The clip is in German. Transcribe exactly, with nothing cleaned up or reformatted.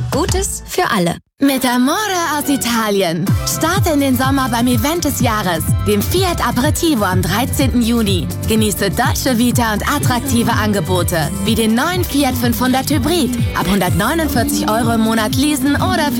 Gutes für alle. Mit Amore aus Italien. Starte in den Sommer beim Event des Jahres, dem Fiat Aperitivo am dreizehnten Juni. Genieße Dolce Vita und attraktive Angebote, wie den neuen Fiat fünfhundert Hybrid. Ab hundertneunundvierzig Euro im Monat leasen oder für